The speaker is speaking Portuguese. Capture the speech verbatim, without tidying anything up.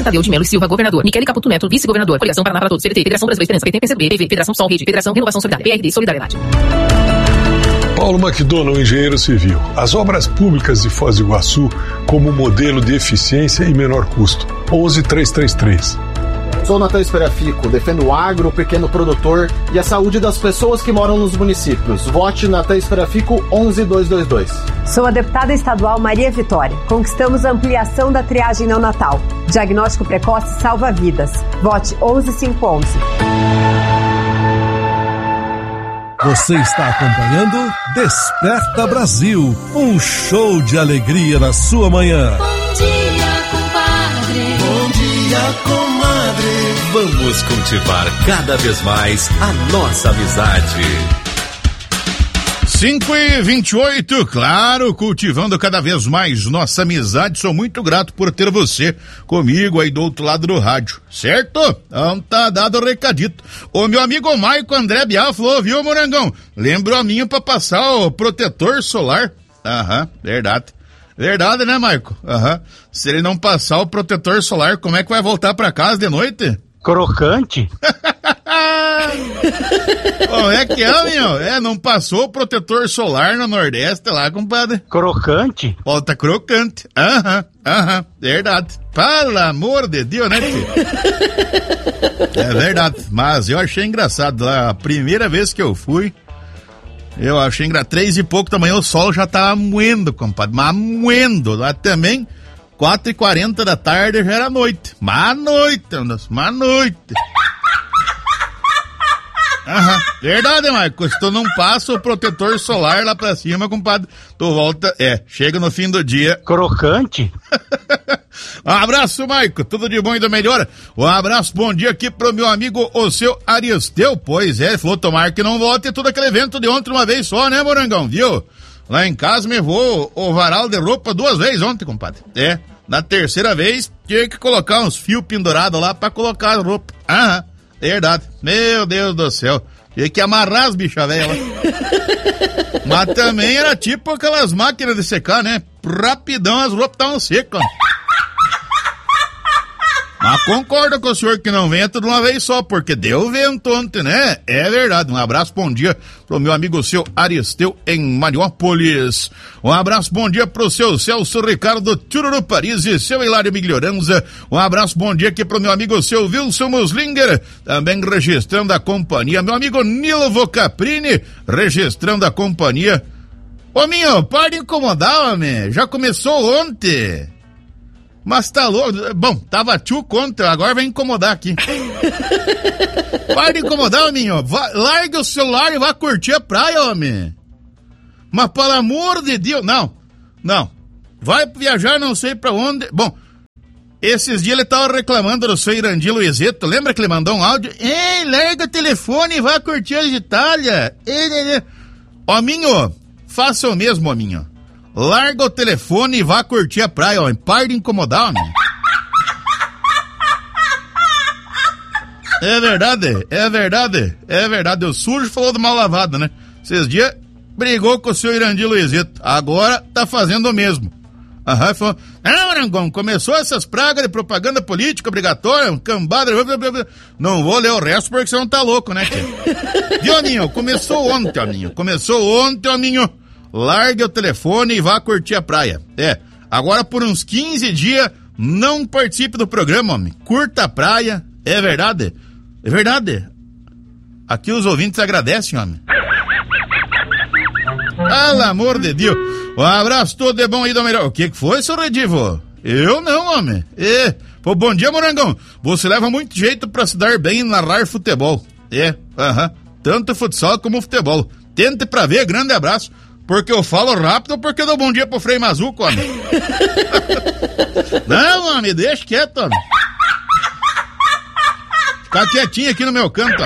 Tadeu de Melo e Silva, governador. Michele Caputo Neto, vice-governador. Coligação Paraná para Todos, C D T, Federação Brasileira Esperança, P T, P C B, P V, Federação Sol, Rede, Federação Renovação Solidária, P R D, Solidariedade. Paulo McDonald, engenheiro civil. As obras públicas de Foz do Iguaçu como modelo de eficiência e menor custo. onze três três três. Sou Natan Esperafico, defendo o agro, o pequeno produtor e a saúde das pessoas que moram nos municípios. Vote Natan Esperafico onze dois dois dois. Sou a deputada estadual Maria Vitória. Conquistamos a ampliação da triagem neonatal. Diagnóstico precoce salva vidas. Vote onze cinco onze. Você está acompanhando Desperta Brasil, um show de alegria na sua manhã. Bom dia, compadre. Bom dia, comadre. Vamos cultivar cada vez mais a nossa amizade. cinco e vinte e oito, claro, cultivando cada vez mais nossa amizade. Sou muito grato por ter você comigo aí do outro lado do rádio, certo? Então tá dado o recadito. O meu amigo Maico André Bial falou, viu, Morangão? Lembra a minha pra passar o protetor solar? Aham, verdade. Verdade, né, Maico? Aham. Se ele não passar o protetor solar, como é que vai voltar pra casa de noite? Crocante. Como é que é, meu? É, não passou o protetor solar no Nordeste lá, compadre? Crocante? Volta crocante. Aham, aham, verdade. Pelo amor de Deus, né, filho? É verdade, mas eu achei engraçado lá, a primeira vez que eu fui, eu achei engraçado, três e pouco da manhã o sol já tava moendo, compadre, mas moendo, lá também, quatro e quarenta da tarde já era noite, mas noite, mas noite. Aham, verdade, Marcos, se tu não passa o protetor solar lá pra cima, compadre, tu volta, é, chega no fim do dia. Crocante? Um abraço, Maico, tudo de bom e do melhor. Um abraço, bom dia aqui pro meu amigo, o seu Aristeu, pois é, ele falou, tomar que não volte tudo aquele evento de ontem uma vez só, né, Morangão, viu? Lá em casa me voou o varal de roupa duas vezes ontem, compadre, é, na terceira vez, tinha que colocar uns fios pendurados lá pra colocar a roupa, aham. Verdade. Meu Deus do céu. Tinha que amarrar as bichas velhas lá. Mas também era tipo aquelas máquinas de secar, né? Rapidão as roupas estavam secas. Mas concordo com o senhor que não venha tudo uma vez só, porque deu vento ontem, né? É verdade. Um abraço, bom dia pro meu amigo seu Aristeu em Mariópolis. Um abraço, bom dia pro seu Celso Ricardo Tururu Paris e seu Hilário Miglioranza. Um abraço, bom dia aqui pro meu amigo seu Wilson Muslinger, também registrando a companhia. Meu amigo Nilvo Caprini, registrando a companhia. Ô, minho, para de incomodar, homem. Já começou ontem. Mas tá louco. Bom, tava tio contra, agora vai incomodar aqui. Para de incomodar, homem. Vai, larga o celular e vá curtir a praia, homem. Mas pelo amor de Deus, não, não. Vai viajar não sei pra onde. Bom, esses dias ele tava reclamando do seu Irandi Luizito. Lembra que ele mandou um áudio? Ei, larga o telefone e vá curtir a Itália. Hominho, faça o mesmo, hominho. Larga o telefone e vá curtir a praia, ó. Para de incomodar, homem. É verdade, é verdade, é verdade. O sujo falou do mal lavado, né? Esses dias brigou com o seu Irandi Luizito. Agora tá fazendo o mesmo. Aham, falou, não, Arangão, começou essas pragas de propaganda política obrigatória, cambada, não vou ler o resto porque você não tá louco, né, tia? Viu, Aminho? Começou ontem, Aminho. Começou ontem, Aminho. Largue o telefone e vá curtir a praia. É, agora por uns quinze dias, não participe do programa, homem. Curta a praia, é verdade? É verdade. Aqui os ouvintes agradecem, homem. Pelo amor de Deus. Um abraço todo de bom aí do melhor. O que que foi, seu Redivo? Eu não, homem. É, pô, bom dia, Morangão. Você leva muito jeito pra se dar bem em narrar futebol. É, aham. Tanto futsal como futebol. Tente pra ver, grande abraço. Porque eu falo rápido ou porque eu dou bom dia pro Frei Mazuco, homem? Não, homem, deixa quieto, homem. Ficar quietinho aqui no meu canto, ó.